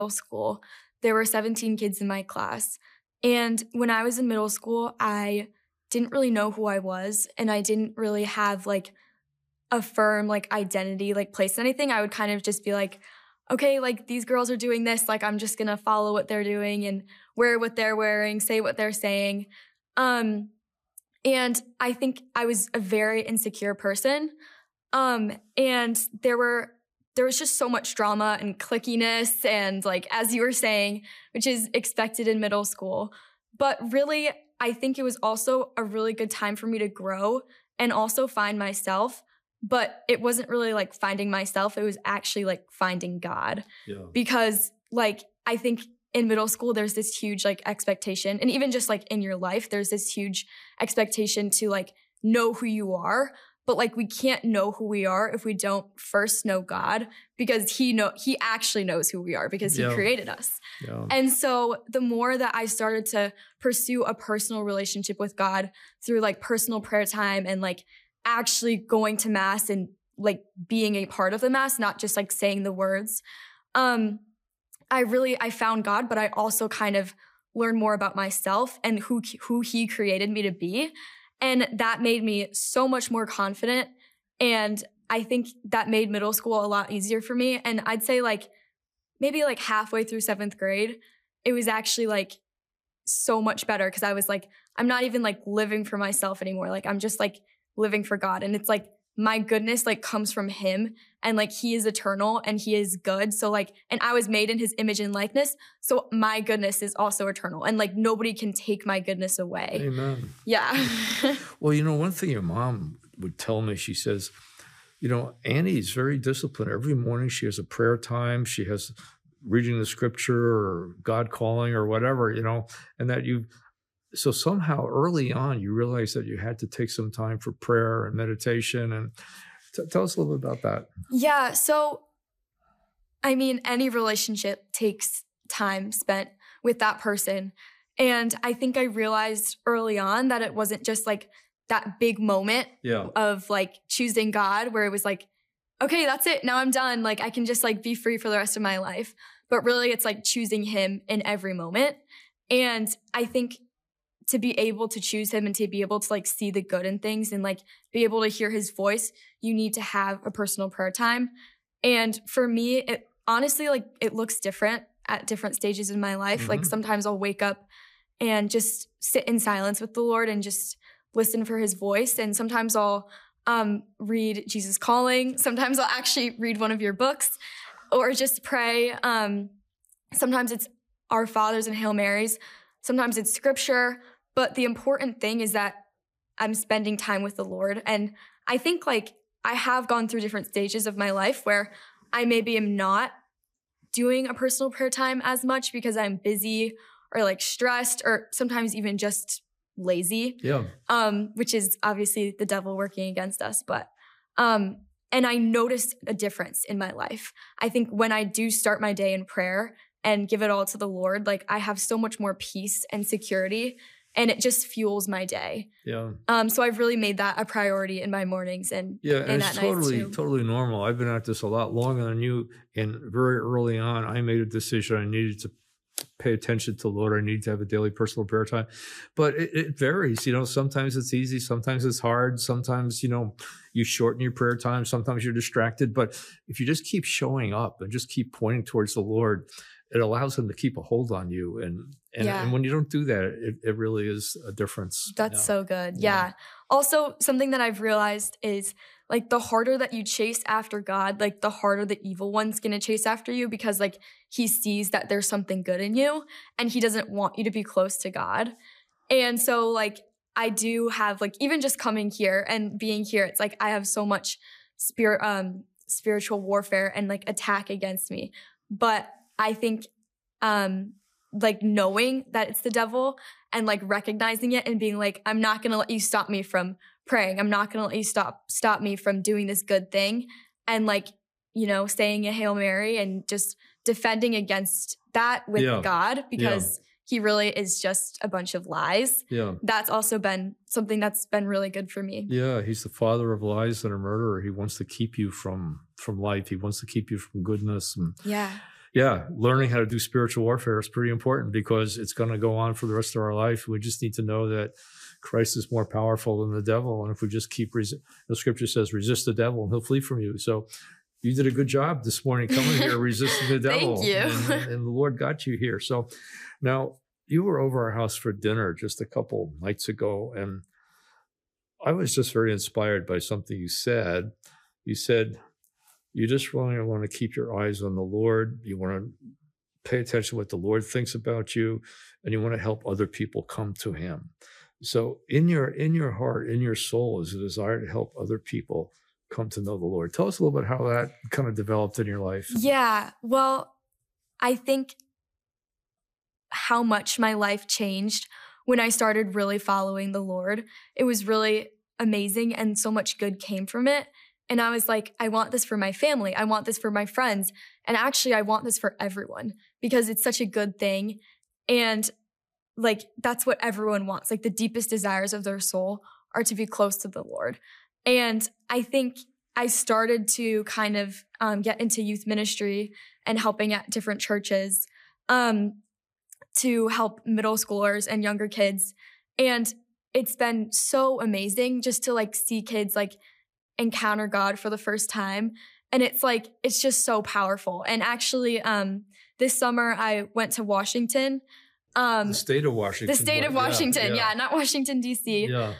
school. There were 17 kids in my class. And when I was in middle school, I didn't really know who I was, and I didn't really have like a firm like identity like placed in anything. I would kind of just be like, okay, like these girls are doing this, like I'm just gonna follow what they're doing and wear what they're wearing, say what they're saying. And I think I was a very insecure person. And there was just so much drama and clickiness and like, as you were saying, which is expected in middle school. But really, I think it was also a really good time for me to grow and also find myself. But it wasn't really like finding myself. It was actually like finding God. Yeah. Because like, I think in middle school, there's this huge like expectation. And even just like in your life, there's this huge expectation to like know who you are. But like, we can't know who we are if we don't first know God, because he actually knows who we are because he created us. Yeah. And so the more that I started to pursue a personal relationship with God through like personal prayer time and like actually going to mass and like being a part of the mass, not just like saying the words, I found God, but I also kind of learned more about myself and who he created me to be. And that made me so much more confident. And I think that made middle school a lot easier for me. And I'd say like maybe like halfway through 7th grade, it was actually like so much better because I was like, I'm not even like living for myself anymore. Like I'm just like living for God. And it's like my goodness like comes from him, and like he is eternal and he is good. So like, and I was made in his image and likeness. So my goodness is also eternal, and like nobody can take my goodness away. Amen. Yeah. Well, you know, one thing your mom would tell me, she says, you know, Annie's very disciplined. Every morning she has a prayer time. She has reading the scripture or God calling or whatever, you know, and that so somehow early on, you realized that you had to take some time for prayer and meditation. And tell us a little bit about that. Yeah. So, I mean, any relationship takes time spent with that person. And I think I realized early on that it wasn't just like that big moment of like choosing God where it was like, okay, that's it. Now I'm done. Like I can just like be free for the rest of my life. But really it's like choosing him in every moment. And I think to be able to choose him and to be able to like see the good in things and like be able to hear his voice, you need to have a personal prayer time. And for me, it honestly, like it looks different at different stages in my life. Mm-hmm. Like sometimes I'll wake up and just sit in silence with the Lord and just listen for his voice. And sometimes I'll read Jesus Calling. Sometimes I'll actually read one of your books or just pray. Sometimes it's Our Fathers and Hail Marys. Sometimes it's scripture. But the important thing is that I'm spending time with the Lord. And I think like I have gone through different stages of my life where I maybe am not doing a personal prayer time as much because I'm busy or like stressed or sometimes even just lazy. Yeah. Which is obviously the devil working against us. But, and I noticed a difference in my life. I think when I do start my day in prayer and give it all to the Lord, like I have so much more peace and security, and it just fuels my day. Yeah. So I've really made that a priority in my mornings and it's totally normal. I've been at this a lot longer than you, and very early on, I made a decision I needed to pay attention to the Lord. I need to have a daily personal prayer time, but it varies. You know, sometimes it's easy, sometimes it's hard. Sometimes, you know, you shorten your prayer time. Sometimes you're distracted. But if you just keep showing up and just keep pointing towards the Lord, it allows him to keep a hold on you. And when you don't do that, it really is a difference. That's so good. Yeah. Also, something that I've realized is like the harder that you chase after God, like the harder the evil one's going to chase after you, because like he sees that there's something good in you and he doesn't want you to be close to God. And so like I do have like, even just coming here and being here, it's like I have so much spiritual warfare and like attack against me. But I think like knowing that it's the devil and like recognizing it and being like, I'm not going to let you stop me from praying. I'm not going to let you stop me from doing this good thing. And like, you know, saying a Hail Mary and just defending against that with God, because he really is just a bunch of lies. Yeah. That's also been something that's been really good for me. Yeah. He's the father of lies and a murderer. He wants to keep you from life. He wants to keep you from goodness. And yeah, learning how to do spiritual warfare is pretty important because it's going to go on for the rest of our life. We just need to know that Christ is more powerful than the devil. And if we just keep, the scripture says, resist the devil and he'll flee from you. So you did a good job this morning coming here, resisting the devil. Thank you. And the Lord got you here. So now you were over our house for dinner just a couple nights ago. And I was just very inspired by something you said. You said, you just really want to keep your eyes on the Lord. You want to pay attention to what the Lord thinks about you, and you want to help other people come to him. So in your heart, in your soul is a desire to help other people come to know the Lord. Tell us a little bit how that kind of developed in your life. Yeah, well, I think how much my life changed when I started really following the Lord. It was really amazing and so much good came from it. And I was like, I want this for my family. I want this for my friends. And actually, I want this for everyone because it's such a good thing. And like, that's what everyone wants. Like the deepest desires of their soul are to be close to the Lord. And I think I started to kind of get into youth ministry and helping at different churches to help middle schoolers and younger kids. And it's been so amazing just to like see kids like encounter God for the first time. And it's like, it's just so powerful. And actually, this summer I went to Washington. The state of Washington. The state of Washington. Yeah, not Washington, D.C. Yeah.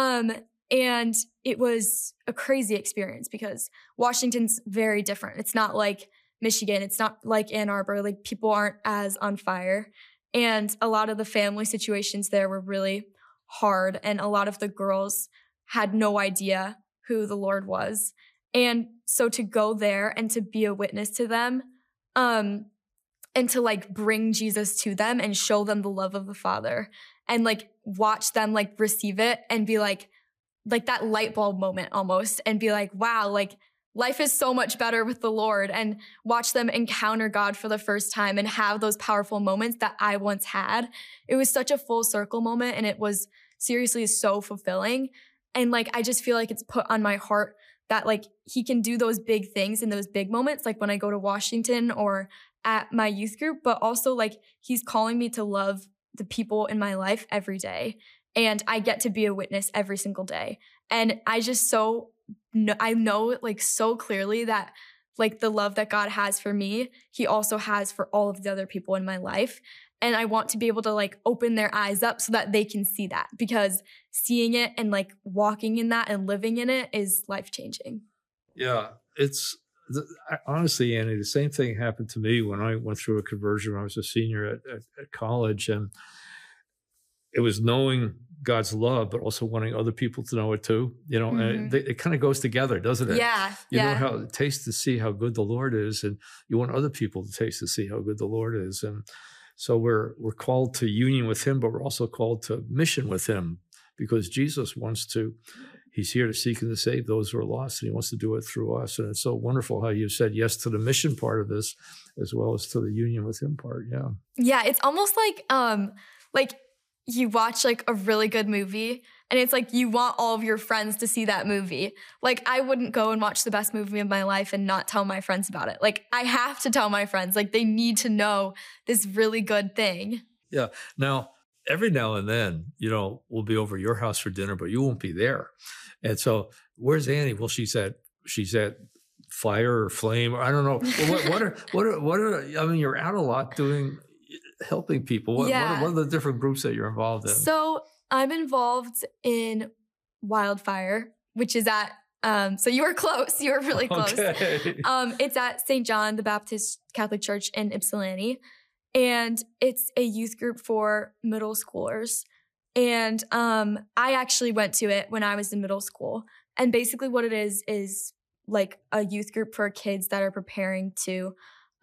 And it was a crazy experience because Washington's very different. It's not like Michigan. It's not like Ann Arbor. Like people aren't as on fire. And a lot of the family situations there were really hard. And a lot of the girls had no idea who the Lord was. And so to go there and to be a witness to them, and to like bring Jesus to them and show them the love of the Father and like watch them like receive it and be like that light bulb moment almost and be like, wow, like life is so much better with the Lord, and watch them encounter God for the first time and have those powerful moments that I once had. It was such a full circle moment, and it was seriously so fulfilling. And like, I just feel like it's put on my heart that like he can do those big things in those big moments, like when I go to Washington or at my youth group, but also like he's calling me to love the people in my life every day. And I get to be a witness every single day. And I just I know like so clearly that like the love that God has for me, he also has for all of the other people in my life. And I want to be able to like open their eyes up so that they can see that, because seeing it and like walking in that and living in it is life-changing. Yeah, honestly, Annie, the same thing happened to me when I went through a conversion when I was a senior at college. And it was knowing God's love, but also wanting other people to know it too. You know, and it kind of goes together, doesn't it? Yeah. You know how it tastes to see how good the Lord is, and you want other people to taste to see how good the Lord is. And so we're called to union with him, but we're also called to mission with him, because Jesus he's here to seek and to save those who are lost, and he wants to do it through us. And it's so wonderful how you said yes to the mission part of this, as well as to the union with him part. Yeah. Yeah. It's almost like you watch like a really good movie and it's like you want all of your friends to see that movie. Like I wouldn't go and watch the best movie of my life and not tell my friends about it. Like I have to tell my friends, like they need to know this really good thing. Yeah. Now, every now and then, we'll be over your house for dinner, but you won't be there. And so where's Annie? Well, she's at Fire or Flame, or I don't know. Well, what are, I mean, you're out a lot helping people. What are the different groups that you're involved in? So I'm involved in Wildfire, which is at, so you were close. You were really close. Okay. It's at St. John the Baptist Catholic Church in Ypsilanti. And it's a youth group for middle schoolers. And I actually went to it when I was in middle school. And basically what it is like a youth group for kids that are preparing to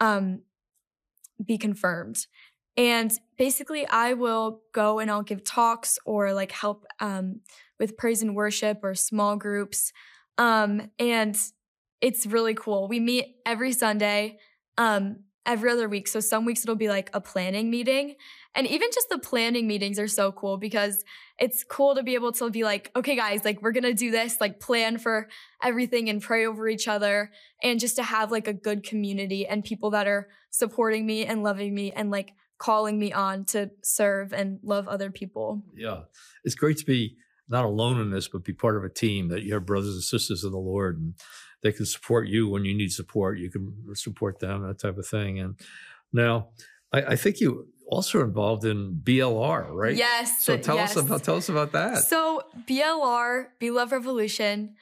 be confirmed. And basically I will go and I'll give talks or like help with praise and worship or small groups. And it's really cool. We meet every Sunday. every other week. So some weeks it'll be like a planning meeting. And even just the planning meetings are so cool because it's cool to be able to be like, okay, guys, like we're going to do this, like plan for everything and pray over each other. And just to have like a good community and people that are supporting me and loving me and like calling me on to serve and love other people. Yeah. It's great to be not alone in this, but be part of a team, that you have brothers and sisters in the Lord and they can support you when you need support. You can support them, that type of thing. And now I think you also are involved in BLR, right? Yes. So tell us about that. So BLR, Be Love Revolution,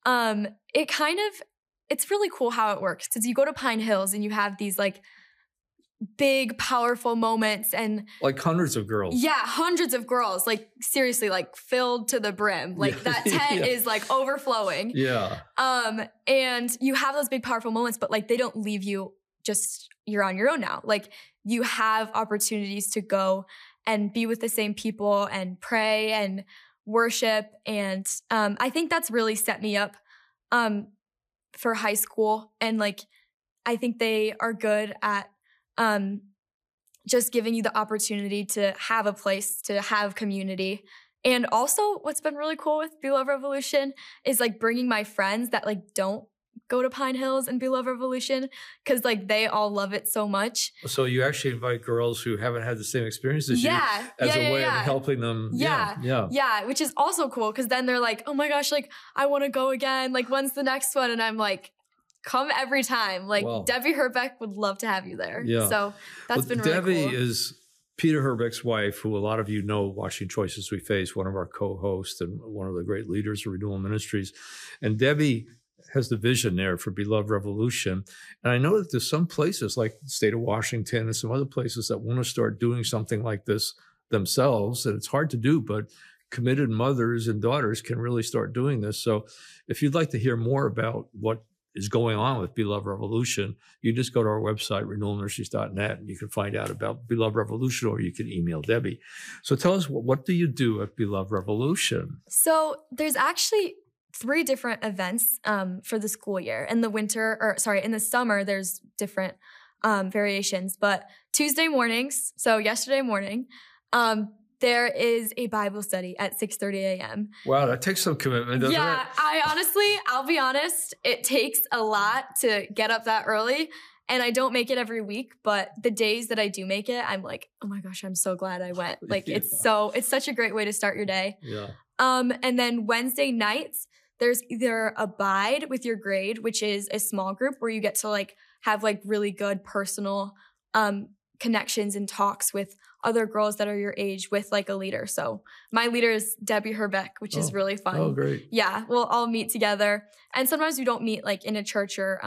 it's really cool how it works. Because you go to Pine Hills and you have these like big, powerful moments and like hundreds of girls. Yeah, hundreds of girls, like seriously, like filled to the brim. Like that tent is like overflowing. Yeah. And you have those big, powerful moments, but like they don't leave you just, you're on your own now. Like you have opportunities to go and be with the same people and pray and worship. And I think that's really set me up for high school. And like, I think they are good at just giving you the opportunity to have a place, to have community. And also what's been really cool with Be Love Revolution is like bringing my friends that like don't go to Pine Hills and Be Love Revolution, because like they all love it so much. So you actually invite girls who haven't had the same experience as you as a way of helping them. Yeah, which is also cool because then they're like, oh my gosh, like I want to go again. Like when's the next one? And I'm like, come every time. Like Debbie Herbeck would love to have you there. Yeah. So that's been really cool. Debbie is Peter Herbeck's wife, who a lot of you know watching Choices We Face, one of our co-hosts and one of the great leaders of Renewal Ministries. And Debbie has the vision there for Be Love Revolution. And I know that there's some places like the state of Washington and some other places that want to start doing something like this themselves. And it's hard to do, but committed mothers and daughters can really start doing this. So if you'd like to hear more about what is going on with Be Love Revolution, you just go to our website, renewalministries.net, and you can find out about Be Love Revolution, or you can email Debbie. So tell us, what do you do at Be Love Revolution? So there's actually 3 different events for the school year. In the summer, there's different variations. But Tuesday mornings, so yesterday morning, there is a Bible study at 6:30 a.m. Wow, that takes some commitment, doesn't it? Yeah, I'll be honest, it takes a lot to get up that early. And I don't make it every week, but the days that I do make it, I'm like, oh my gosh, I'm so glad I went. Like it's such a great way to start your day. Yeah. And then Wednesday nights, there's either Abide with your grade, which is a small group where you get to like have like really good personal connections and talks with other girls that are your age with like a leader. So my leader is Debbie Herbeck, which is really fun. Oh, great. Yeah, we'll all meet together. And sometimes we don't meet like in a church or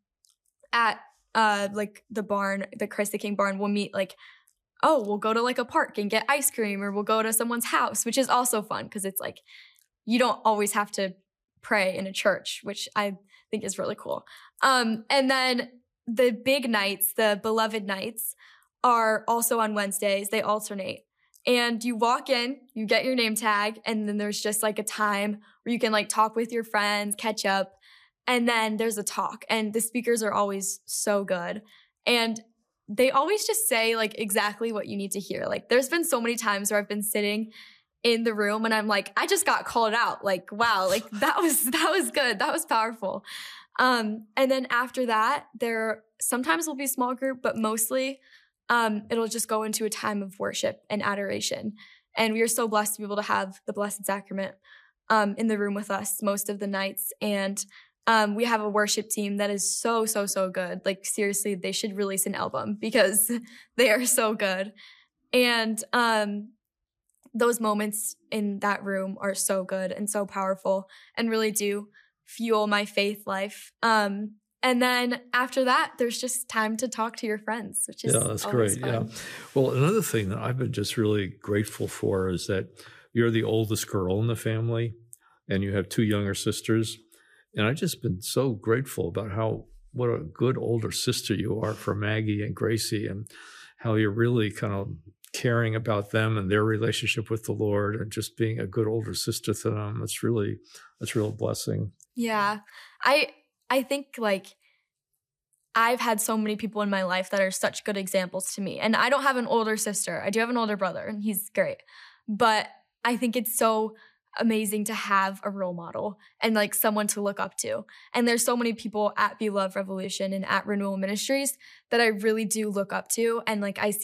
at like the barn, the Christ the King barn. We'll meet like, we'll go to like a park and get ice cream, or we'll go to someone's house, which is also fun because it's like you don't always have to pray in a church, which I think is really cool. And then the big nights, the beloved nights, are also on Wednesdays. They alternate. And you walk in, you get your name tag, and then there's just like a time where you can like talk with your friends, catch up, and then there's a talk. And the speakers are always so good. And they always just say like exactly what you need to hear. Like there's been so many times where I've been sitting in the room and I'm like, I just got called out. Like, wow, like that was good. That was powerful. And then after that, there sometimes will be a small group, but mostly it'll just go into a time of worship and adoration. And we are so blessed to be able to have the Blessed Sacrament in the room with us most of the nights. And we have a worship team that is so, so, so good. Like seriously, they should release an album because they are so good. And those moments in that room are so good and so powerful and really do fuel my faith life. And then after that, there's just time to talk to your friends, which is that's great. Fun. Yeah. Well, another thing that I've been just really grateful for is that you're the oldest girl in the family and you have 2 younger sisters. And I've just been so grateful about what a good older sister you are for Maggie and Gracie, and how you're really kind of caring about them and their relationship with the Lord and just being a good older sister to them. That's real blessing. Yeah. I think like I've had so many people in my life that are such good examples to me. And I don't have an older sister. I do have an older brother, and he's great. But I think it's so amazing to have a role model and like someone to look up to. And there's so many people at Be Love Revolution and at Renewal Ministries that I really do look up to. And like I see